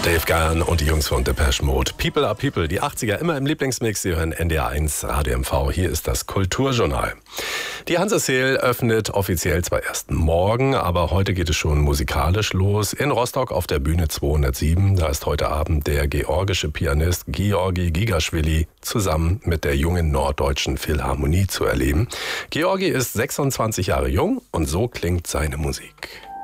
Dave Gahan und die Jungs von Depeche Mode. People are People, die 80er immer im Lieblingsmix. Sie hören NDR 1 Radio MV. Hier ist das Kulturjournal. Die Hanseseel öffnet offiziell zwar erst morgen, aber heute geht es schon musikalisch los. In Rostock auf der Bühne 207. Da ist heute Abend der georgische Pianist Georgi Gigaschwili zusammen mit der jungen Norddeutschen Philharmonie zu erleben. Georgi ist 26 Jahre jung und so klingt seine Musik.